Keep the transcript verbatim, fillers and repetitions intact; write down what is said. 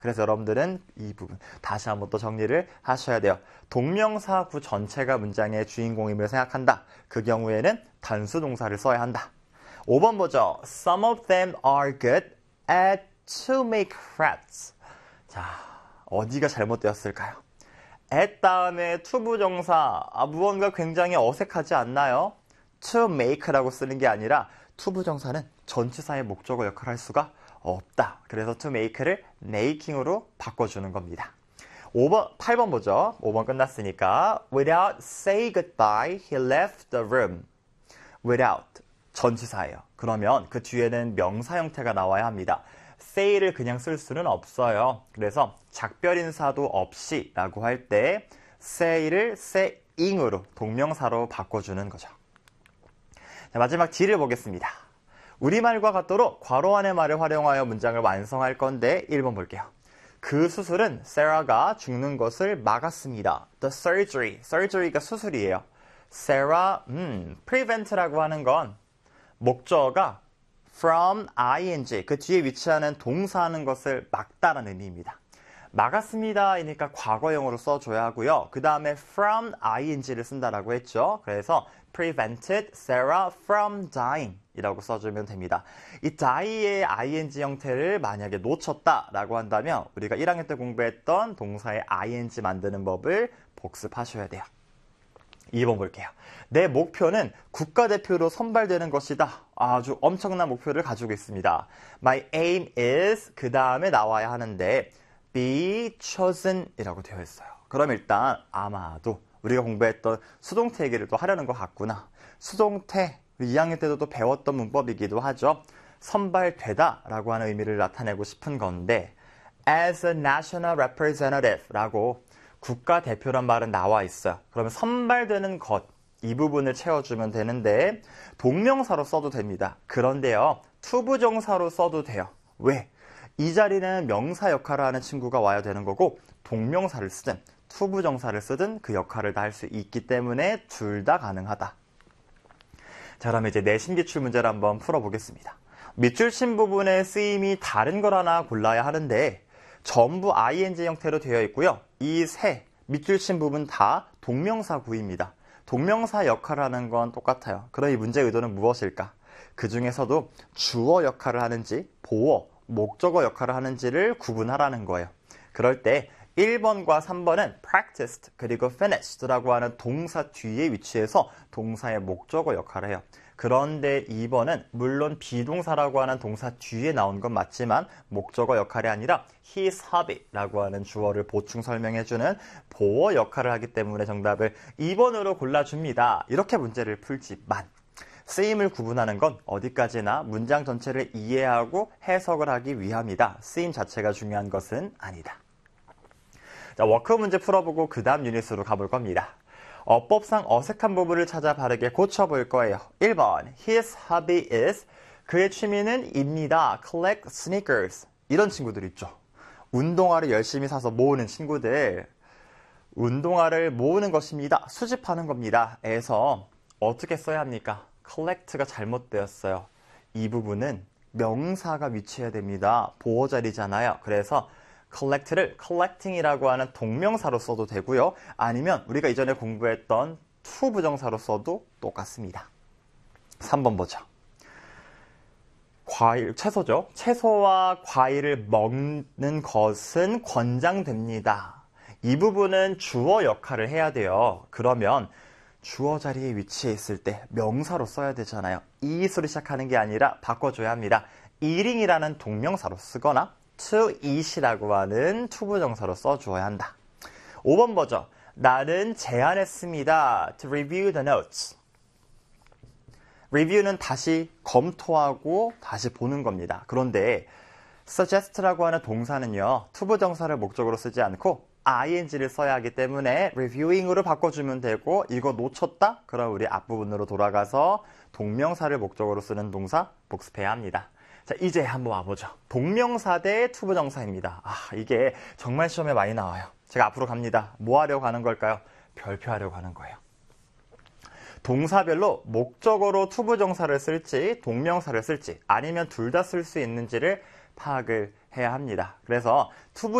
그래서 여러분들은 이 부분 다시 한번 또 정리를 하셔야 돼요. 동명사구 전체가 문장의 주인공임을 생각한다. 그 경우에는 단수 동사를 써야 한다. 오 번 보죠. Some of them are good at to make friends. 자, 어디가 잘못되었을까요? at 다음에 to 부정사, 아, 무언가 굉장히 어색하지 않나요? to make라고 쓰는 게 아니라 to 부정사는 전치사의 목적어 역할을 할 수가 없다. 그래서 to make를 making으로 바꿔주는 겁니다. 오 번, 팔 번 보죠. 오 번 끝났으니까 without say goodbye, he left the room. without 전치사예요. 그러면 그 뒤에는 명사 형태가 나와야 합니다. say를 그냥 쓸 수는 없어요. 그래서 작별인사도 없이 라고 할 때 say를 saying으로 동명사로 바꿔주는 거죠. 자, 마지막 D를 보겠습니다. 우리말과 같도록 괄호 안의 말을 활용하여 문장을 완성할 건데 일 번 볼게요. 그 수술은 세라가 죽는 것을 막았습니다. The surgery, surgery가 수술이에요. 세라, 음, prevent라고 하는 건 목적어가 from ing, 그 뒤에 위치하는 동사하는 것을 막다라는 의미입니다. 막았습니다 이니까 과거형으로 써줘야 하고요. 그 다음에 from ing를 쓴다라고 했죠. 그래서 prevented Sarah from dying 이라고 써주면 됩니다. 이 die의 ing 형태를 만약에 놓쳤다라고 한다면 우리가 일 학년 때 공부했던 동사의 ing 만드는 법을 복습하셔야 돼요. 이 번 볼게요. 내 목표는 국가대표로 선발되는 것이다. 아주 엄청난 목표를 가지고 있습니다. My aim is 그 다음에 나와야 하는데 be chosen 이라고 되어 있어요. 그럼 일단 아마도 우리가 공부했던 수동태 얘기를 또 하려는 것 같구나. 수동태 이 학년 때도 또 배웠던 문법이기도 하죠. 선발되다 라고 하는 의미를 나타내고 싶은 건데 as a national representative 라고 국가대표란 말은 나와 있어요. 그러면 선발되는 것, 이 부분을 채워주면 되는데 동명사로 써도 됩니다. 그런데요, 투부정사로 써도 돼요. 왜? 이 자리는 명사 역할을 하는 친구가 와야 되는 거고 동명사를 쓰든 투부정사를 쓰든 그 역할을 다 할 수 있기 때문에 둘 다 가능하다. 자, 그러면 이제 내신 기출 문제를 한번 풀어보겠습니다. 밑줄친 부분의 쓰임이 다른 걸 하나 골라야 하는데 전부 ing 형태로 되어 있고요. 이 세 밑줄친 부분 다 동명사구입니다. 동명사 역할을 하는 건 똑같아요. 그럼 이 문제의 의도는 무엇일까? 그 중에서도 주어 역할을 하는지 보어, 목적어 역할을 하는지를 구분하라는 거예요. 그럴 때 일 번과 삼 번은 practiced 그리고 finished라고 하는 동사 뒤에 위치해서 동사의 목적어 역할을 해요. 그런데 이 번은 물론 비동사라고 하는 동사 뒤에 나온 건 맞지만 목적어 역할이 아니라 his hobby라고 하는 주어를 보충 설명해주는 보어 역할을 하기 때문에 정답을 이 번으로 골라줍니다. 이렇게 문제를 풀지만 쓰임을 구분하는 건 어디까지나 문장 전체를 이해하고 해석을 하기 위함이다. 쓰임 자체가 중요한 것은 아니다. 자, 워크 문제 풀어보고 그 다음 유닛으로 가볼 겁니다. 어법상 어색한 부분을 찾아 바르게 고쳐볼 거예요. 일 번, his hobby is, 그의 취미는 입니다. collect sneakers. 이런 친구들 있죠. 운동화를 열심히 사서 모으는 친구들. 운동화를 모으는 것입니다. 수집하는 겁니다. 에서 어떻게 써야 합니까? collect가 잘못되었어요. 이 부분은 명사가 위치해야 됩니다. 보호 자리잖아요. 그래서 collect를 collecting이라고 하는 동명사로 써도 되고요. 아니면 우리가 이전에 공부했던 to 부정사로 써도 똑같습니다. 삼 번 보죠. 과일, 채소죠. 채소와 과일을 먹는 것은 권장됩니다. 이 부분은 주어 역할을 해야 돼요. 그러면 주어 자리에 위치해 있을 때 명사로 써야 되잖아요. eat으로 시작하는 게 아니라 바꿔줘야 합니다. eating이라는 동명사로 쓰거나 to eat이라고 하는 투부정사로 써주어야 한다. 오 번 보죠. 나는 제안했습니다. To review the notes. review는 다시 검토하고 다시 보는 겁니다. 그런데 suggest라고 하는 동사는요. 투부정사를 목적으로 쓰지 않고 ing를 써야 하기 때문에 reviewing으로 바꿔주면 되고 이거 놓쳤다? 그럼 우리 앞부분으로 돌아가서 동명사를 목적으로 쓰는 동사 복습해야 합니다. 자, 이제 한번 와보죠. 동명사 대 투부정사입니다. 아, 이게 정말 시험에 많이 나와요. 제가 앞으로 갑니다. 뭐 하려고 하는 걸까요? 별표하려고 하는 거예요. 동사별로 목적어로 투부정사를 쓸지 동명사를 쓸지 아니면 둘 다 쓸 수 있는지를 파악을 해야 합니다. 그래서 투부